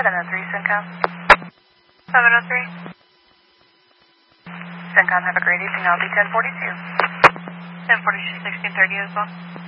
703 CENTCOM. 703. CENTCOM, have a great evening. I'll be 1042. 1042, 1630 as well.